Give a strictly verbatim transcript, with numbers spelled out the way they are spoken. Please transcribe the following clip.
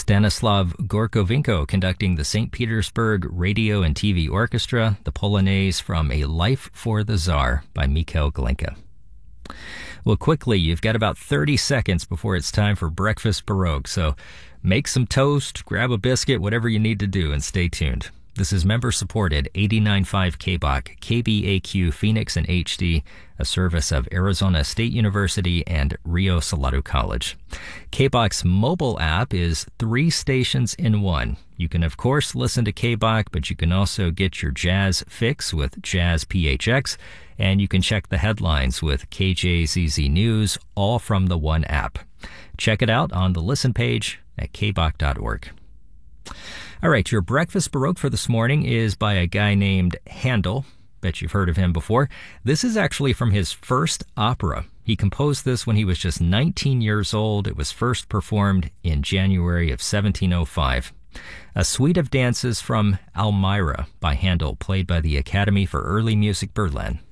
Stanislav Gorkovinko conducting the Saint Petersburg Radio and T V Orchestra, the Polonaise from A Life for the Tsar by Mikhail Glinka. Well, quickly, you've got about thirty seconds before it's time for Breakfast Baroque, so make some toast, grab a biscuit, whatever you need to do, and stay tuned. This is member-supported eighty-nine point five K B O C, K B A Q Phoenix and H D, a service of Arizona State University and Rio Salado College. K B O C's mobile app is three stations in one. You can, of course, listen to K B O C, but you can also get your jazz fix with Jazz P H X, and you can check the headlines with K J Z Z News, all from the one app. Check it out on the listen page at k b o c dot org. All right, your Breakfast Baroque for this morning is by a guy named Handel. Bet you've heard of him before. This is actually from his first opera. He composed this when he was just nineteen years old. It was first performed in January of seventeen oh five. A suite of dances from Almira by Handel, played by the Academy for Early Music Berlin.